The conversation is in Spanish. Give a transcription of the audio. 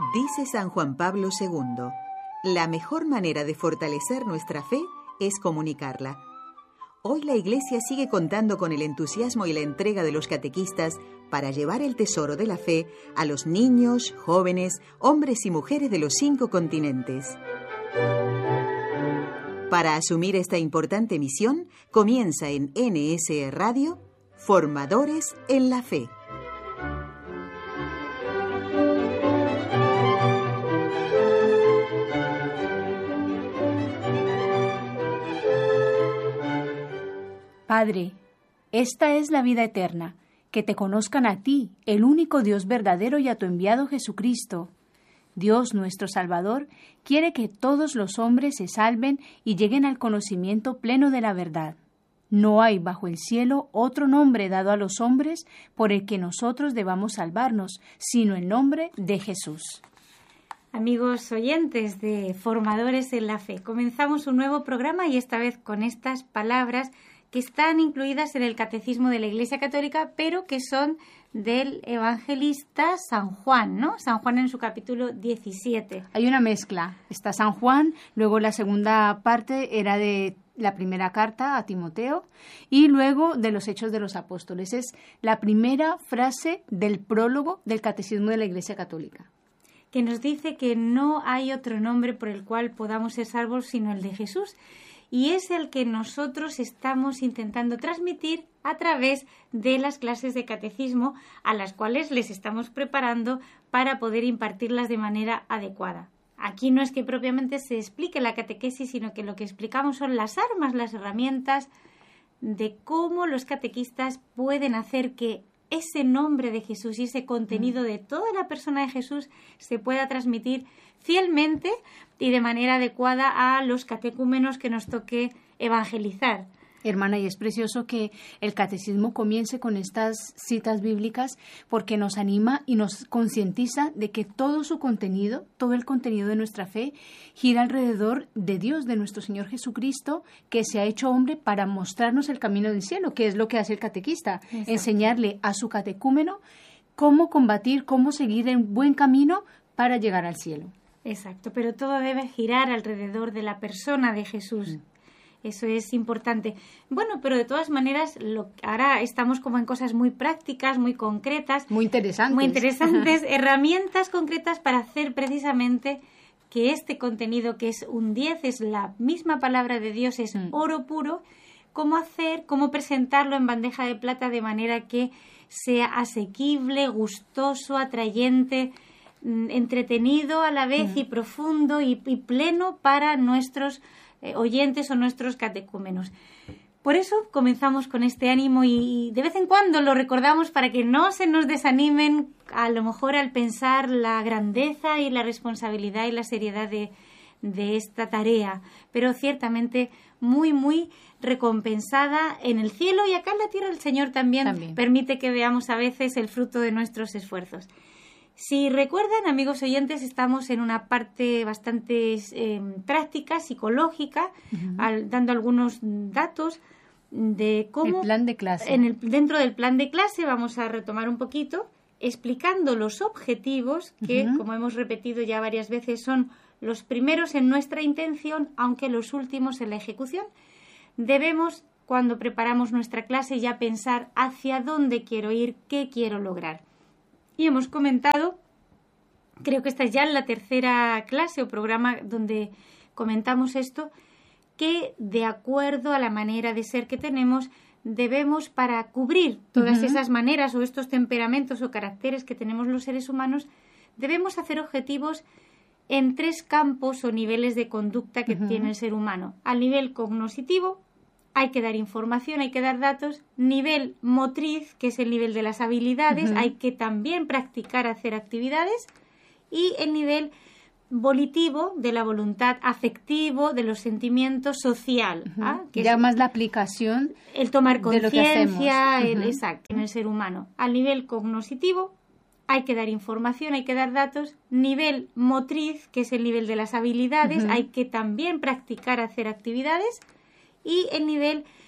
Dice San Juan Pablo II, la mejor manera de fortalecer nuestra fe es comunicarla. Hoy la Iglesia sigue contando con el entusiasmo y la entrega de los catequistas para llevar el tesoro de la fe a los niños, jóvenes, hombres y mujeres de los 5 continentes. Para asumir esta importante misión, comienza en NSE Radio, Formadores en la Fe. Padre, esta es la vida eterna, que te conozcan a ti, el único Dios verdadero, y a tu enviado Jesucristo. Dios, nuestro Salvador, quiere que todos los hombres se salven y lleguen al conocimiento pleno de la verdad. No hay bajo el cielo otro nombre dado a los hombres por el que nosotros debamos salvarnos, sino el nombre de Jesús. Amigos oyentes de Formadores en la Fe, comenzamos un nuevo programa y esta vez con estas palabras que están incluidas en el Catecismo de la Iglesia Católica, pero que son del evangelista San Juan, ¿no? San Juan en su capítulo 17. Hay una mezcla. Está San Juan, luego la segunda parte era de la primera carta a Timoteo y luego de los Hechos de los Apóstoles. Es la primera frase del prólogo del Catecismo de la Iglesia Católica, que nos dice que no hay otro nombre por el cual podamos ser salvos sino el de Jesús. Y es el que nosotros estamos intentando transmitir a través de las clases de catecismo a las cuales les estamos preparando para poder impartirlas de manera adecuada. Aquí no es que propiamente se explique la catequesis, sino que lo que explicamos son las armas, las herramientas de cómo los catequistas pueden hacer que ese nombre de Jesús y ese contenido de toda la persona de Jesús se pueda transmitir fielmente y de manera adecuada a los catecúmenos que nos toque evangelizar. Hermana, y es precioso que el catecismo comience con estas citas bíblicas porque nos anima y nos concientiza de que todo su contenido, todo el contenido de nuestra fe gira alrededor de Dios, de nuestro Señor Jesucristo, que se ha hecho hombre para mostrarnos el camino del cielo, que es lo que hace el catequista. Exacto. Enseñarle a su catecúmeno cómo combatir, cómo seguir en buen camino para llegar al cielo. Exacto, pero todo debe girar alrededor de la persona de Jesús. Eso es importante. Bueno, pero de todas maneras, ahora estamos como en cosas muy prácticas, muy concretas. Muy interesantes. Herramientas concretas para hacer precisamente que este contenido, que es un 10, es la misma palabra de Dios, es oro puro, cómo presentarlo en bandeja de plata de manera que sea asequible, gustoso, atrayente, entretenido a la vez y profundo y pleno para nuestros oyentes o nuestros catecúmenos. Por eso comenzamos con este ánimo y de vez en cuando lo recordamos para que no se nos desanimen a lo mejor al pensar la grandeza y la responsabilidad y la seriedad de esta tarea, pero ciertamente muy, muy recompensada en el cielo y acá en la tierra el Señor también permite que veamos a veces el fruto de nuestros esfuerzos. Si recuerdan, amigos oyentes, estamos en una parte bastante práctica, psicológica, dando algunos datos de cómo... El plan de clase. Dentro del plan de clase vamos a retomar un poquito, explicando los objetivos que, como hemos repetido ya varias veces, son los primeros en nuestra intención, aunque los últimos en la ejecución. Debemos, cuando preparamos nuestra clase, ya pensar hacia dónde quiero ir, qué quiero lograr. Y hemos comentado, creo que esta es ya la tercera clase o programa donde comentamos esto, que de acuerdo a la manera de ser que tenemos, debemos, para cubrir todas esas maneras o estos temperamentos o caracteres que tenemos los seres humanos, debemos hacer objetivos en 3 campos o niveles de conducta que tiene el ser humano. Al nivel cognoscitivo, hay que dar información, hay que dar datos. Nivel motriz, que es el nivel de las habilidades, hay que también practicar hacer actividades. Y el nivel volitivo, de la voluntad, afectivo, de los sentimientos, social. Que ya es más la aplicación, el tomar conciencia, exacto, en el ser humano. Al nivel cognoscitivo, hay que dar información, hay que dar datos. Nivel motriz, que es el nivel de las habilidades, hay que también practicar hacer actividades. Y el nivel